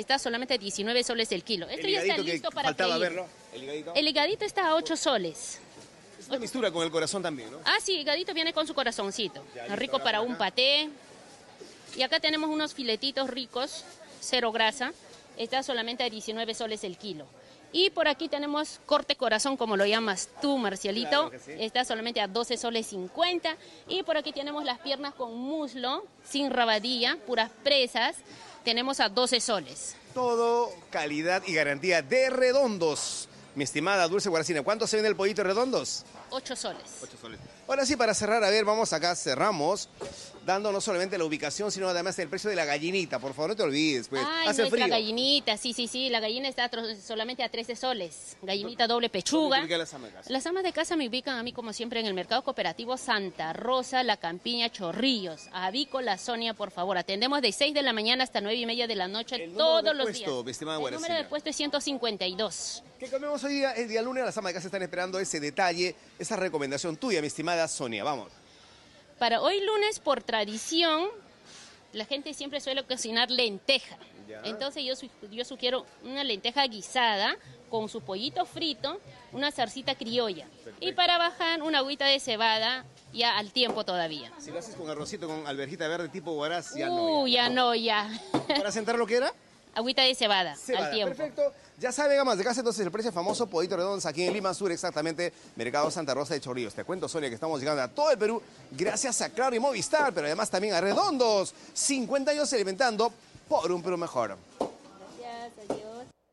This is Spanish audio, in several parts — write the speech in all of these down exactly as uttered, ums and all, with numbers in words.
está solamente a diecinueve soles el kilo. Esto el ya está higadito listo que para faltaba freír. verlo, el higadito. El higadito está a ocho soles. Es una mixtura con el corazón también, ¿no? Ah, sí, higadito viene con su corazoncito. Ya, listo, rico ahora para por un acá. paté. Y acá tenemos unos filetitos ricos, cero grasa. Está solamente a diecinueve soles el kilo. Y por aquí tenemos corte corazón, como lo llamas tú, Marcialito. Claro que sí. Está solamente a doce soles cincuenta. Y por aquí tenemos las piernas con muslo, sin rabadilla, puras presas. Tenemos a doce soles. Todo calidad y garantía de Redondos. Mi estimada Dulce Guaracina, ¿cuánto se vende el pollito Redondos? ocho soles. ocho soles. Ahora sí, para cerrar, a ver, vamos acá, cerramos, dando no solamente la ubicación, sino además el precio de la gallinita. Por favor, no te olvides, pues. Ay, Hace nuestra frío. gallinita, sí, sí, sí, la gallina está tro- solamente a trece soles. Gallinita doble pechuga. ¿Dónde te ubica las amas de casa? Las amas de casa me ubican a mí, como siempre, en el Mercado Cooperativo Santa Rosa, La Campiña, Chorrillos. Avícola Sonia, por favor. Atendemos de seis de la mañana hasta nueve y media de la noche El número todos de los puesto, días. mi estimada El número Guaracina. de puesto es ciento cincuenta y dos. ¿Qué comemos hoy día? El día lunes, las amas de casa están esperando ese detalle, esa recomendación tuya, mi estimada Sonia. Vamos. Para hoy lunes, por tradición, la gente siempre suele cocinar lenteja. Ya. Entonces yo, su- yo sugiero una lenteja guisada con su pollito frito, una zarcita criolla. Y para bajar, una agüita de cebada ya al tiempo todavía. Si lo haces con arrocito, con alverjita verde tipo guaraz, ya no. Uh, ya no, ya. ¿Para sentar lo que era? Agüita de cebada, Cebada. al tiempo. Perfecto. Ya saben, amas de casa, entonces el precio famoso Pollito Redondos aquí en Lima Sur, exactamente, Mercado Santa Rosa de Chorrillos. Te cuento, Sonia, que estamos llegando a todo el Perú gracias a Claro y Movistar, pero además también a Redondos. cincuenta años alimentando por un Perú mejor. Gracias, adiós.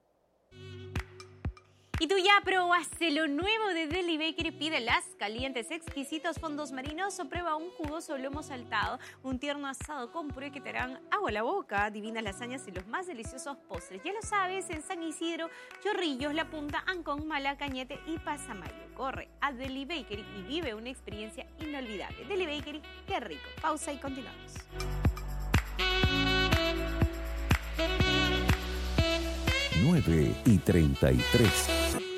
¿Y tú ya probaste lo nuevo de Deli Bakery? Pide las calientes, exquisitos fondos marinos o prueba un jugoso lomo saltado, un tierno asado con puré que te harán agua a la boca, divinas lasañas y los más deliciosos postres. Ya lo sabes, en San Isidro, Chorrillos, La Punta, Ancón, Malacañete y Pasamayo. Corre a Deli Bakery y vive una experiencia inolvidable. Deli Bakery, qué rico. Pausa y continuamos. nueve y treinta y tres.